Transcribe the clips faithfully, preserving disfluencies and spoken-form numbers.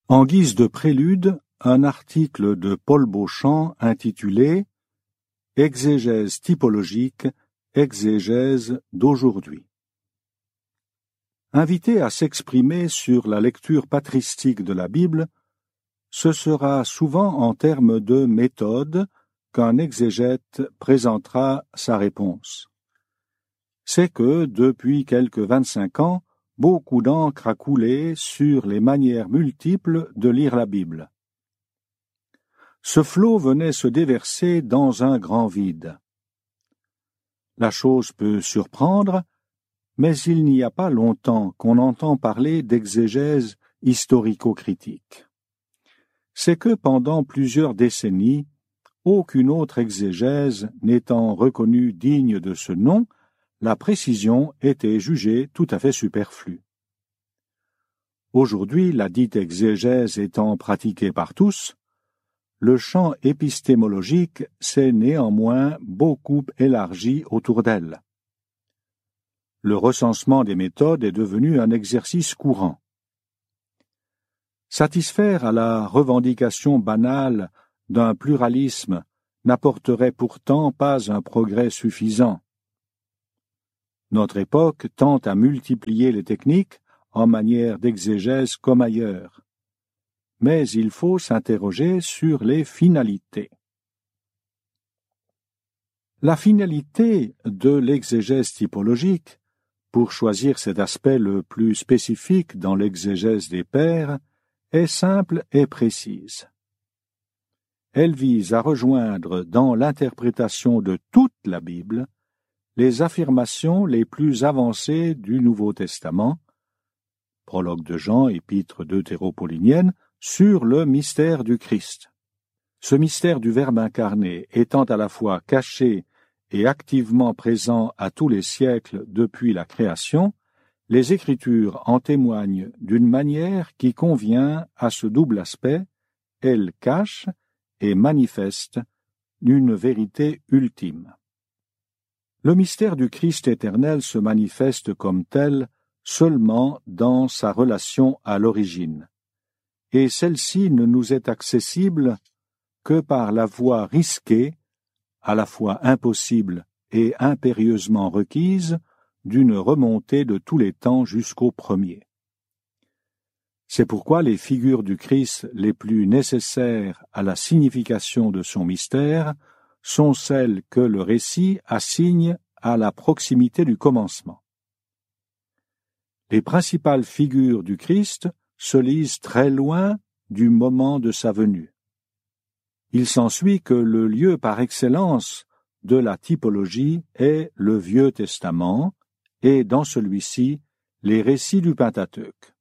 En guise de prélude, un article de Paul Beauchamp intitulé « Exégèse typologique, exégèse d'aujourd'hui ». Invité à s'exprimer sur la lecture patristique de la Bible, ce sera souvent en termes de méthode qu'un exégète présentera sa réponse. C'est que, depuis quelques vingt-cinq ans, beaucoup d'encre a coulé sur les manières multiples de lire la Bible. Ce flot venait se déverser dans un grand vide. La chose peut surprendre, mais il n'y a pas longtemps qu'on entend parler d'exégèse historico-critique. C'est que pendant plusieurs décennies, aucune autre exégèse n'étant reconnue digne de ce nom, la précision était jugée tout à fait superflue. Aujourd'hui, la dite exégèse étant pratiquée par tous, le champ épistémologique s'est néanmoins beaucoup élargi autour d'elle. Le recensement des méthodes est devenu un exercice courant. Satisfaire à la revendication banale d'un pluralisme n'apporterait pourtant pas un progrès suffisant. Notre époque tend à multiplier les techniques en matière d'exégèse comme ailleurs. Mais il faut s'interroger sur les finalités. La finalité de l'exégèse typologique, pour choisir cet aspect le plus spécifique dans l'exégèse des pères, est simple et précise. Elle vise à rejoindre dans l'interprétation de toute la Bible les affirmations les plus avancées du Nouveau Testament, prologue de Jean, épître deutéropaulinienne, sur le mystère du Christ. Ce mystère du Verbe incarné étant à la fois caché et activement présent à tous les siècles depuis la création, les Écritures en témoignent d'une manière qui convient à ce double aspect, elles cachent et manifestent une vérité ultime. Le mystère du Christ éternel se manifeste comme tel seulement dans sa relation à l'origine, et celle-ci ne nous est accessible que par la voie risquée, à la fois impossible et impérieusement requise, d'une remontée de tous les temps jusqu'au premier. C'est pourquoi les figures du Christ les plus nécessaires à la signification de son mystère sont celles que le récit assigne à la proximité du commencement. Les principales figures du Christ se lisent très loin du moment de sa venue. Il s'ensuit que le lieu par excellence de la typologie est le Vieux Testament, et dans celui-ci, les récits du Pentateuque.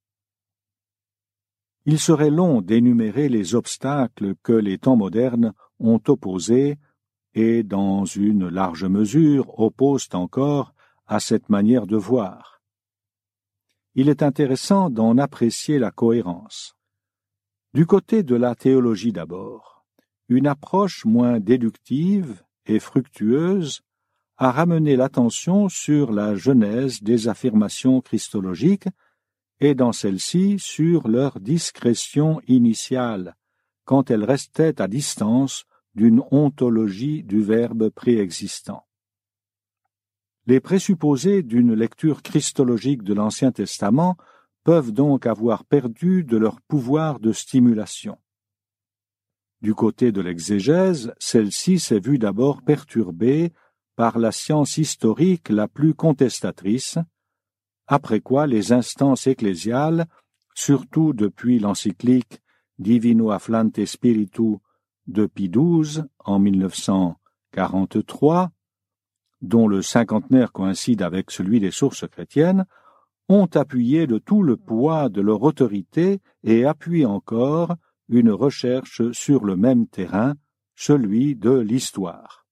Il serait long d'énumérer les obstacles que les temps modernes ont opposés et, dans une large mesure, opposent encore à cette manière de voir. Il est intéressant d'en apprécier la cohérence. Du côté de la théologie d'abord, une approche moins déductive et fructueuse a ramené l'attention sur la genèse des affirmations christologiques et dans celle-ci sur leur discrétion initiale, quand elles restaient à distance d'une ontologie du Verbe préexistant. Les présupposés d'une lecture christologique de l'Ancien Testament peuvent donc avoir perdu de leur pouvoir de stimulation. Du côté de l'exégèse, celle-ci s'est vue d'abord perturbée par la science historique la plus contestatrice, après quoi les instances ecclésiales, surtout depuis l'encyclique Divino Afflante Spiritu de Pie douze en mille neuf cent quarante-trois, dont le cinquantenaire coïncide avec celui des sources chrétiennes, ont appuyé de tout le poids de leur autorité et appuient encore une recherche sur le même terrain, celui de l'histoire.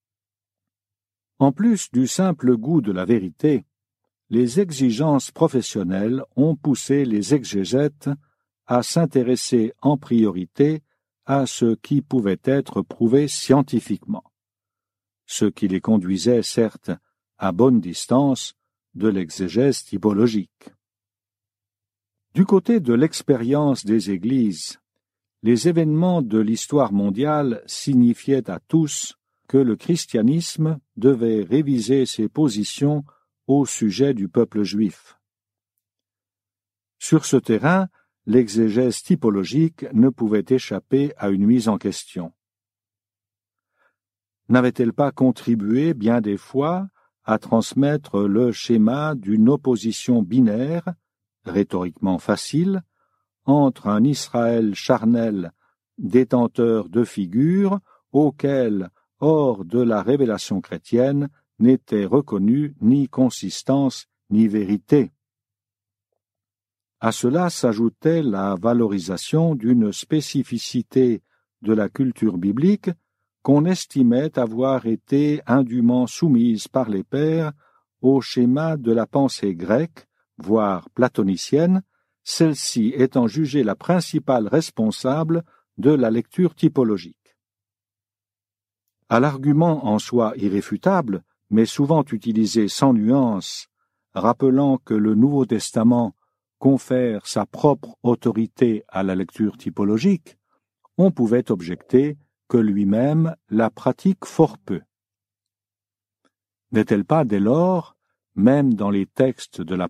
En plus du simple goût de la vérité, les exigences professionnelles ont poussé les exégètes à s'intéresser en priorité à ce qui pouvait être prouvé scientifiquement, ce qui les conduisait certes à bonne distance de l'exégèse typologique. Du côté de l'expérience des Églises, les événements de l'histoire mondiale signifiaient à tous que le christianisme devait réviser ses positions au sujet du peuple juif. Sur ce terrain, l'exégèse typologique ne pouvait échapper à une mise en question. N'avait-elle pas contribué bien des fois à transmettre le schéma d'une opposition binaire, rhétoriquement facile, entre un Israël charnel détenteur de figures auquel, hors de la révélation chrétienne, n'était reconnue ni consistance ni vérité. À cela s'ajoutait la valorisation d'une spécificité de la culture biblique qu'on estimait avoir été indûment soumise par les pères au schéma de la pensée grecque, voire platonicienne, celle-ci étant jugée la principale responsable de la lecture typologique. À l'argument en soi irréfutable, mais souvent utilisé sans nuance, rappelant que le Nouveau Testament confère sa propre autorité à la lecture typologique, on pouvait objecter que lui-même la pratique fort peu. N'est-elle pas dès lors, même dans les textes de la